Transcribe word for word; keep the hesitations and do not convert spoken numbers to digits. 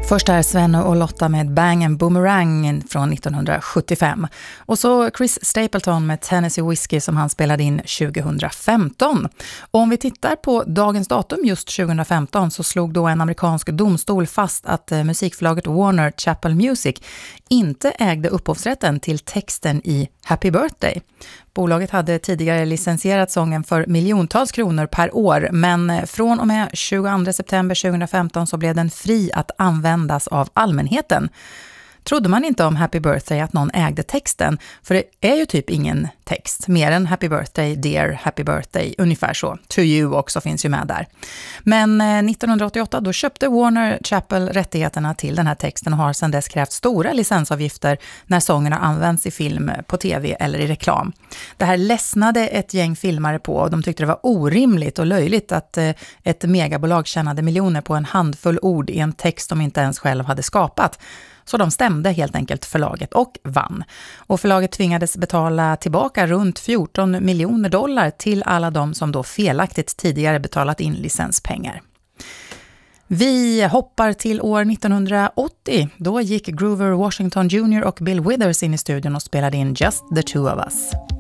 Först här Sven och Lotta med Bang and Boomerang från nittonhundrasjuttiofem. Och så Chris Stapleton med Tennessee Whiskey som han spelade in tjugohundrafemton. Och om vi tittar på dagens datum just tjugohundrafemton så slog då en amerikansk domstol fast att musikförlaget Warner Chappell Music inte ägde upphovsrätten till texten i Happy Birthday. Bolaget hade tidigare licensierat sången för miljontals kronor per år, men från och med tjugoandra september tjugohundrafemton så blev den fri att användas av allmänheten. Trodde man inte om Happy Birthday att någon ägde texten, för det är ju typ ingen text, mer än Happy Birthday, Dear Happy Birthday, ungefär så. To You också finns ju med där. Men nittonhundraåttioåtta då köpte Warner Chappell rättigheterna till den här texten och har sedan dess krävt stora licensavgifter när sången har använts i film, på tv eller i reklam. Det här ledsnade ett gäng filmare på och de tyckte det var orimligt och löjligt att ett megabolag tjänade miljoner på en handfull ord i en text de inte ens själv hade skapat. Så de stämde helt enkelt förlaget och vann. Och förlaget tvingades betala tillbaka runt fjorton miljoner dollar till alla de som då felaktigt tidigare betalat in licenspengar. Vi hoppar till år nittonhundraåttio. Då gick Grover Washington junior och Bill Withers in i studion och spelade in Just the Two of Us.